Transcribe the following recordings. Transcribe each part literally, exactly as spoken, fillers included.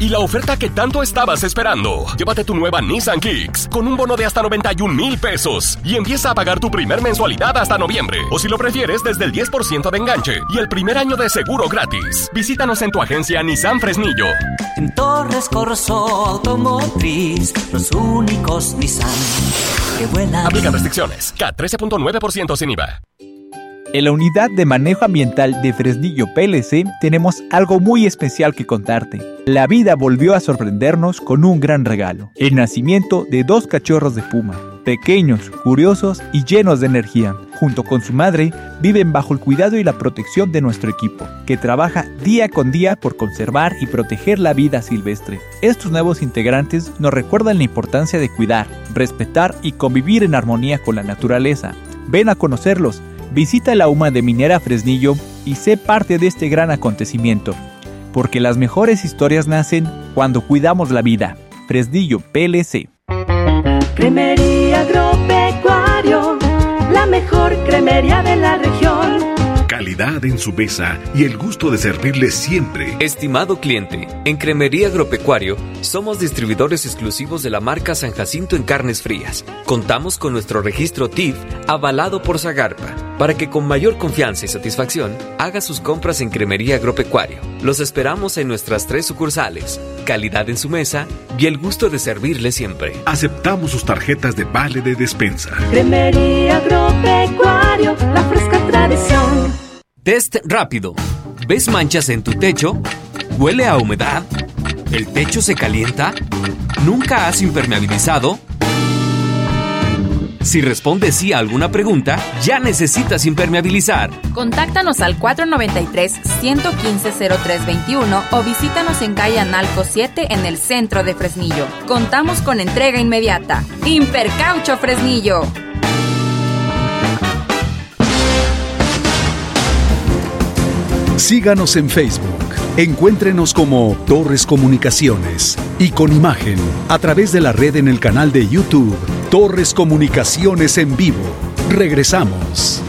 y la oferta que tanto estabas esperando. Llévate tu nueva Nissan Kicks con un bono de hasta noventa y un mil pesos y empieza a pagar tu primer mensualidad hasta noviembre. O si lo prefieres, desde el diez por ciento de enganche y el primer año de seguro gratis. Visítanos en tu agencia Nissan Fresnillo. En Torres Corso Automotriz, los únicos Nissan que vuelan. Aplican restricciones. C A T trece punto nueve por ciento sin I V A. En la Unidad de Manejo Ambiental de Fresnillo P L C tenemos algo muy especial que contarte. La vida volvió a sorprendernos con un gran regalo: el nacimiento de dos cachorros de puma, pequeños, curiosos y llenos de energía. Junto con su madre, viven bajo el cuidado y la protección de nuestro equipo, que trabaja día con día por conservar y proteger la vida silvestre. Estos nuevos integrantes nos recuerdan la importancia de cuidar, respetar y convivir en armonía con la naturaleza. Ven a conocerlos. Visita la UMA de Minera Fresnillo y sé parte de este gran acontecimiento, porque las mejores historias nacen cuando cuidamos la vida. Fresnillo P L C. Cremería Agropecuario, la mejor cremería de la región. Calidad en su mesa y el gusto de servirle siempre. Estimado cliente, en Cremería Agropecuario somos distribuidores exclusivos de la marca San Jacinto en carnes frías. Contamos con nuestro registro T I F avalado por Zagarpa, para que con mayor confianza y satisfacción haga sus compras en Cremería Agropecuario. Los esperamos en nuestras tres sucursales. Calidad en su mesa y el gusto de servirle siempre. Aceptamos sus tarjetas de vale de despensa. Cremería Agropecuario, la fresca tradición. Test rápido. ¿Ves manchas en tu techo? ¿Huele a humedad? ¿El techo se calienta? ¿Nunca has impermeabilizado? Si respondes sí a alguna pregunta, ya necesitas impermeabilizar. Contáctanos al cuatro nueve tres, uno uno cinco, cero tres dos uno o visítanos en calle Analco siete en el centro de Fresnillo. Contamos con entrega inmediata. Impercaucho Fresnillo. Síganos en Facebook. Encuéntrenos como Torres Comunicaciones y con imagen a través de la red en el canal de YouTube Torres Comunicaciones en vivo. Regresamos.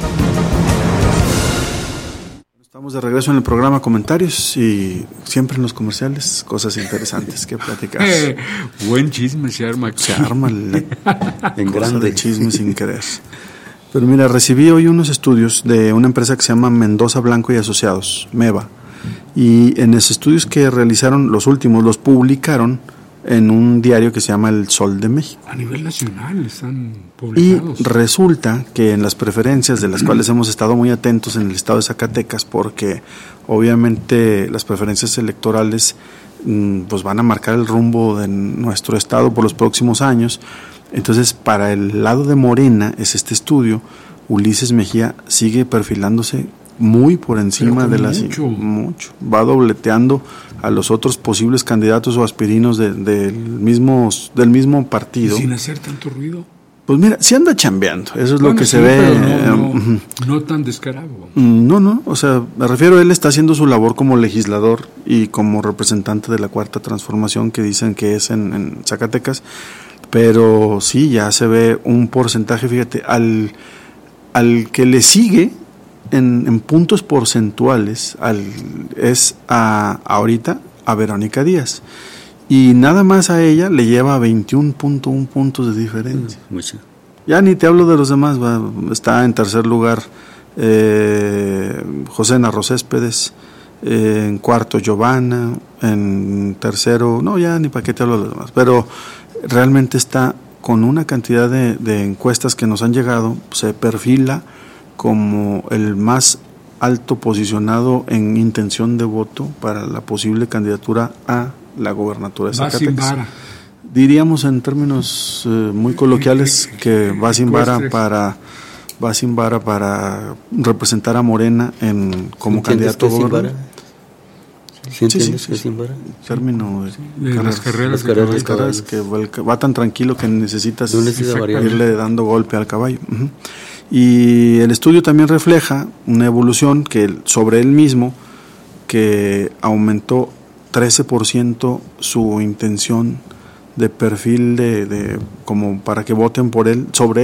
Estamos de regreso en el programa Comentarios y siempre en los comerciales cosas interesantes que platicar. Eh, buen chisme se arma aquí. Se arma el, en grande chisme sin querer. Pero mira, recibí hoy unos estudios de una empresa que se llama Mendoza Blanco y Asociados, MEVA, y en esos estudios que realizaron, los últimos, los publicaron en un diario que se llama El Sol de México. A nivel nacional están publicados. Y resulta que en las preferencias, de las cuales hemos estado muy atentos en el estado de Zacatecas, porque obviamente las preferencias electorales pues van a marcar el rumbo de nuestro estado por los próximos años. Entonces, para el lado de Morena, es este estudio, Ulises Mejía sigue perfilándose muy por encima de las... Mucho. mucho. Va dobleteando a los otros posibles candidatos o aspirinos de, de, del, mismo, del mismo partido. ¿Y sin hacer tanto ruido? Pues mira, sí anda chambeando, eso es bueno, lo que sí, se ve. Pero no, no, uh, no tan descarado. No, no, o sea, me refiero, él está haciendo su labor como legislador y como representante de la Cuarta Transformación que dicen que es en, en Zacatecas. Pero sí, ya se ve un porcentaje, fíjate, al, al que le sigue en, en puntos porcentuales al, es a, ahorita a Verónica Díaz. Y nada más a ella le lleva veintiuno punto uno puntos de diferencia. Mucho. Ya ni te hablo de los demás, va, está en tercer lugar eh, José Narro Céspedes, eh, en cuarto Giovanna, en tercero, no, ya ni para qué te hablo de los demás, pero realmente está con una cantidad de, de encuestas que nos han llegado, se perfila como el más alto posicionado en intención de voto para la posible candidatura a la gobernatura de Zacatecas. Diríamos en términos eh, muy coloquiales que va sin vara para va sin vara para representar a Morena en como candidato a gobernador. ¿Sí entiendes sí, que sí, sin vara? Término de, de carreras, las carreras, las carreras, las carreras que va, va tan tranquilo que necesitas no necesita irle dando golpe al caballo. Uh-huh. Y el estudio también refleja una evolución que sobre él mismo, que aumentó trece por ciento su intención de perfil de, de como para que voten por él sobre